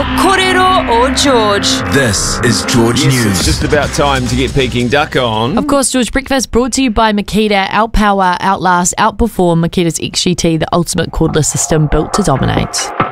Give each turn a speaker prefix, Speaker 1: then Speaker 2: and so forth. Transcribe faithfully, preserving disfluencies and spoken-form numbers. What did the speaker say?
Speaker 1: Kōrero or George.
Speaker 2: This is George
Speaker 3: Yes,
Speaker 2: News.
Speaker 3: it's just about time to get Peking Duck on.
Speaker 4: Of course, George Breakfast brought to you by Makita. Outpower, outlast, outperform Makita's X G T, the ultimate cordless system built to dominate.